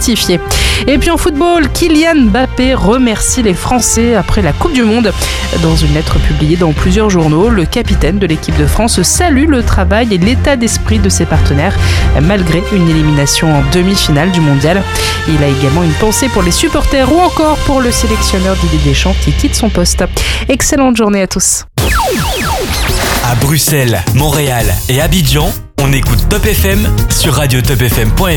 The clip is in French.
justifié. Et puis en football, Kylian Mbappé remercie les Français après la Coupe du Monde. Dans une lettre publiée dans plusieurs journaux, le capitaine de l'équipe de France salue le travail et l'état d'esprit de ses partenaires malgré une élimination en demi-finale du mondial. Il a également une pensée pour les supporters ou encore pour le sélectionneur Didier Deschamps qui quitte son poste. Excellente journée à tous. À Bruxelles, Montréal et Abidjan, on écoute Top FM sur radiotopfm.fr.